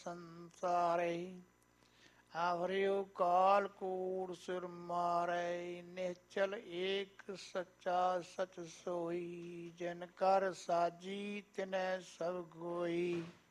ਸੰਸਾਰੇ। ਆਵਰਿਓ ਕਾਲ ਕੂੜ ਸਿਰ ਮਾਰੈ, ਨਿਹਚਲ ਏਕ ਸੱਚਾ ਸਚ ਸੋਈ। ਜਿਨ ਕਰ ਸਾਜੀ ਤਿਨੈ ਸਭ ਗੋਈ।